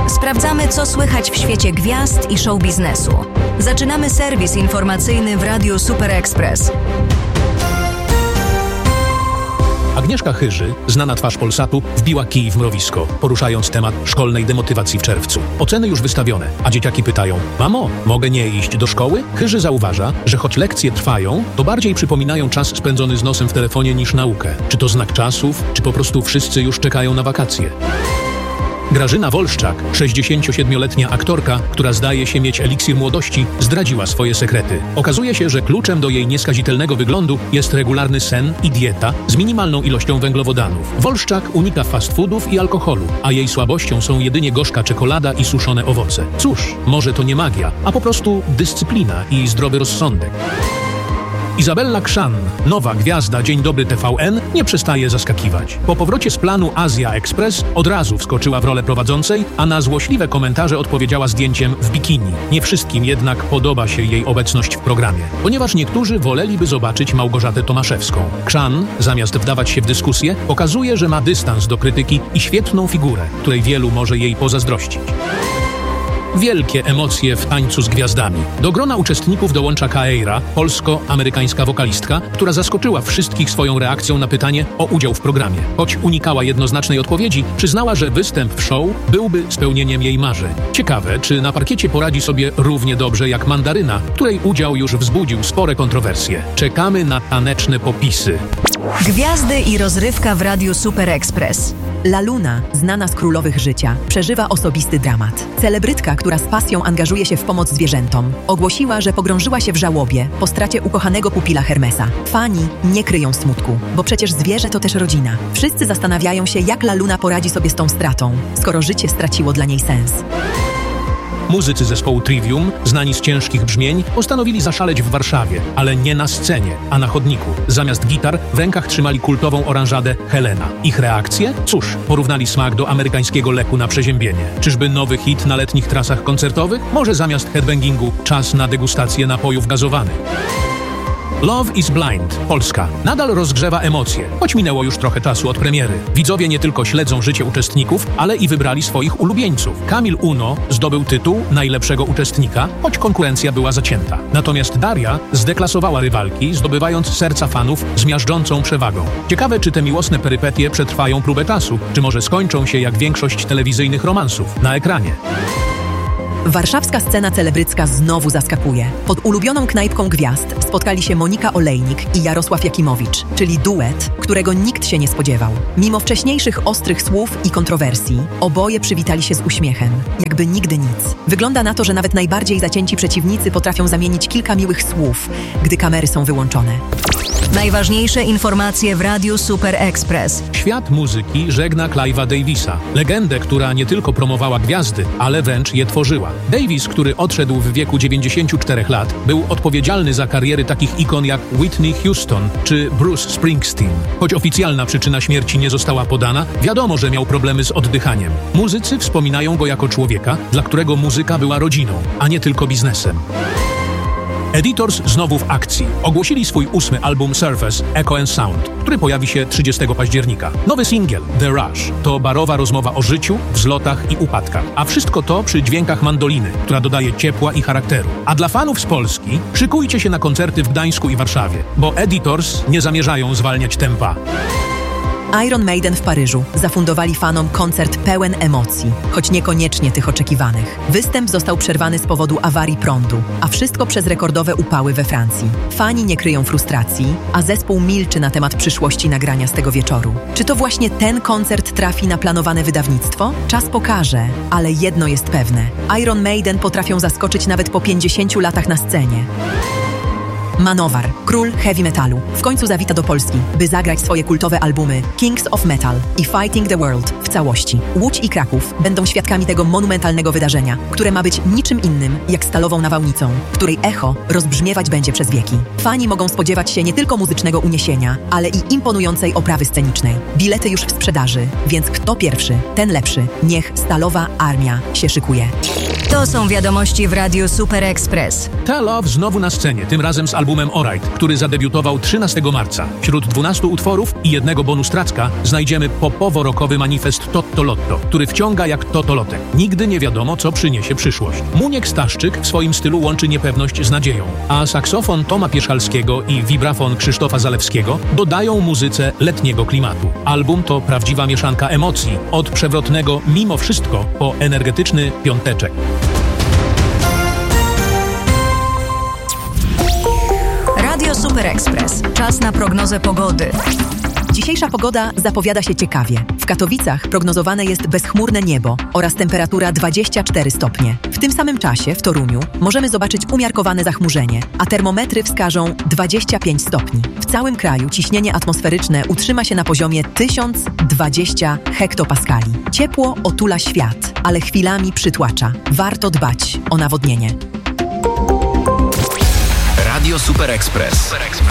Sprawdzamy, co słychać w świecie gwiazd i show biznesu. Zaczynamy serwis informacyjny w Radiu Super Express. Agnieszka Chyży, znana twarz Polsatu, wbiła kij w mrowisko, poruszając temat szkolnej demotywacji w czerwcu. Oceny już wystawione, a dzieciaki pytają: mamo, mogę nie iść do szkoły? Chyży zauważa, że choć lekcje trwają, to bardziej przypominają czas spędzony z nosem w telefonie niż naukę. Czy to znak czasów, czy po prostu wszyscy już czekają na wakacje? Grażyna Wolszczak, 67-letnia aktorka, która zdaje się mieć eliksir młodości, zdradziła swoje sekrety. Okazuje się, że kluczem do jej nieskazitelnego wyglądu jest regularny sen i dieta z minimalną ilością węglowodanów. Wolszczak unika fast foodów i alkoholu, a jej słabością są jedynie gorzka czekolada i suszone owoce. Cóż, może to nie magia, a po prostu dyscyplina i zdrowy rozsądek. Izabella Krzan, nowa gwiazda Dzień Dobry TVN, nie przestaje zaskakiwać. Po powrocie z planu Azja Express od razu wskoczyła w rolę prowadzącej, a na złośliwe komentarze odpowiedziała zdjęciem w bikini. Nie wszystkim jednak podoba się jej obecność w programie, ponieważ niektórzy woleliby zobaczyć Małgorzatę Tomaszewską. Krzan, zamiast wdawać się w dyskusję, pokazuje, że ma dystans do krytyki i świetną figurę, której wielu może jej pozazdrościć. Wielkie emocje w tańcu z gwiazdami. Do grona uczestników dołącza Kaeira, polsko-amerykańska wokalistka, która zaskoczyła wszystkich swoją reakcją na pytanie o udział w programie. Choć unikała jednoznacznej odpowiedzi, przyznała, że występ w show byłby spełnieniem jej marzeń. Ciekawe, czy na parkiecie poradzi sobie równie dobrze jak Mandaryna, której udział już wzbudził spore kontrowersje. Czekamy na taneczne popisy. Gwiazdy i rozrywka w Radiu Super Express. La Luna, znana z królowych życia, przeżywa osobisty dramat. Celebrytka, która z pasją angażuje się w pomoc zwierzętom, ogłosiła, że pogrążyła się w żałobie po stracie ukochanego pupila Hermesa. Fani nie kryją smutku, bo przecież zwierzę to też rodzina. Wszyscy zastanawiają się, jak La Luna poradzi sobie z tą stratą, skoro życie straciło dla niej sens. Muzycy zespołu Trivium, znani z ciężkich brzmień, postanowili zaszaleć w Warszawie, ale nie na scenie, a na chodniku. Zamiast gitar w rękach trzymali kultową oranżadę Helena. Ich reakcje? Cóż, porównali smak do amerykańskiego leku na przeziębienie. Czyżby nowy hit na letnich trasach koncertowych? Może zamiast headbangingu czas na degustację napojów gazowanych? Love is Blind, Polska, nadal rozgrzewa emocje, choć minęło już trochę czasu od premiery. Widzowie nie tylko śledzą życie uczestników, ale i wybrali swoich ulubieńców. Kamil Uno zdobył tytuł najlepszego uczestnika, choć konkurencja była zacięta. Natomiast Daria zdeklasowała rywalki, zdobywając serca fanów z miażdżącą przewagą. Ciekawe, czy te miłosne perypetie przetrwają próbę czasu, czy może skończą się jak większość telewizyjnych romansów, na ekranie. Warszawska scena celebrycka znowu zaskakuje. Pod ulubioną knajpką gwiazd spotkali się Monika Olejnik i Jarosław Jakimowicz, czyli duet, którego nikt się nie spodziewał. Mimo wcześniejszych ostrych słów i kontrowersji, oboje przywitali się z uśmiechem, jakby nigdy nic. Wygląda na to, że nawet najbardziej zacięci przeciwnicy potrafią zamienić kilka miłych słów, gdy kamery są wyłączone. Najważniejsze informacje w Radiu Super Express. Świat muzyki żegna Clive'a Davisa, legendę, która nie tylko promowała gwiazdy, ale wręcz je tworzyła. Davis, który odszedł w wieku 94 lat, był odpowiedzialny za kariery takich ikon jak Whitney Houston czy Bruce Springsteen. Choć oficjalna przyczyna śmierci nie została podana, wiadomo, że miał problemy z oddychaniem. Muzycy wspominają go jako człowieka, dla którego muzyka była rodziną, a nie tylko biznesem. Editors znowu w akcji. Ogłosili swój 8. album Surface Echo and Sound, który pojawi się 30 października. Nowy singiel The Rush to barowa rozmowa o życiu, wzlotach i upadkach. A wszystko to przy dźwiękach mandoliny, która dodaje ciepła i charakteru. A dla fanów z Polski szykujcie się na koncerty w Gdańsku i Warszawie, bo Editors nie zamierzają zwalniać tempa. Iron Maiden w Paryżu zafundowali fanom koncert pełen emocji, choć niekoniecznie tych oczekiwanych. Występ został przerwany z powodu awarii prądu, a wszystko przez rekordowe upały we Francji. Fani nie kryją frustracji, a zespół milczy na temat przyszłości nagrania z tego wieczoru. Czy to właśnie ten koncert trafi na planowane wydawnictwo? Czas pokaże, ale jedno jest pewne. Iron Maiden potrafią zaskoczyć nawet po 50 latach na scenie. Manowar, król heavy metalu, w końcu zawita do Polski, by zagrać swoje kultowe albumy Kings of Metal i Fighting the World w całości. Łódź i Kraków będą świadkami tego monumentalnego wydarzenia, które ma być niczym innym jak stalową nawałnicą, której echo rozbrzmiewać będzie przez wieki. Fani mogą spodziewać się nie tylko muzycznego uniesienia, ale i imponującej oprawy scenicznej. Bilety już w sprzedaży, więc kto pierwszy, ten lepszy. Niech Stalowa Armia się szykuje. To są wiadomości w Radiu Super Express. Ta Love znowu na scenie, tym razem z albumem Alright, który zadebiutował 13 marca. Wśród 12 utworów i jednego bonus tracka znajdziemy popowo-rockowy manifest Totto Lotto, który wciąga jak totolotek. Nigdy nie wiadomo, co przyniesie przyszłość. Muniek Staszczyk w swoim stylu łączy niepewność z nadzieją, a saksofon Toma Pieszalskiego i wibrafon Krzysztofa Zalewskiego dodają muzyce letniego klimatu. Album to prawdziwa mieszanka emocji, od przewrotnego mimo wszystko po energetyczny piąteczek. Radio Super Express. Czas na prognozę pogody. Dzisiejsza pogoda zapowiada się ciekawie. W Katowicach prognozowane jest bezchmurne niebo oraz temperatura 24 stopnie. W tym samym czasie w Toruniu możemy zobaczyć umiarkowane zachmurzenie, a termometry wskażą 25 stopni. W całym kraju ciśnienie atmosferyczne utrzyma się na poziomie 1020 hektopaskali. Ciepło otula świat, ale chwilami przytłacza. Warto dbać o nawodnienie. Radio Super Express.